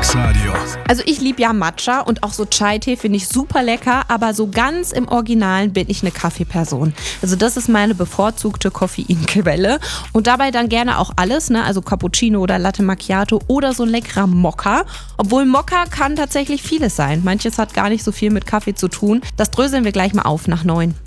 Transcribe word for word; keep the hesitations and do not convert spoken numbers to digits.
Mixradio. Also ich liebe ja Matcha und auch so Chai-Tee finde ich super lecker, aber so ganz im Originalen bin ich eine Kaffeeperson. Also das ist meine bevorzugte Koffeinquelle und dabei dann gerne auch alles, ne? Also Cappuccino oder Latte Macchiato oder so ein leckerer Mokka. Obwohl Mokka kann tatsächlich vieles sein. Manches hat gar nicht so viel mit Kaffee zu tun. Das dröseln wir gleich mal auf nach neun.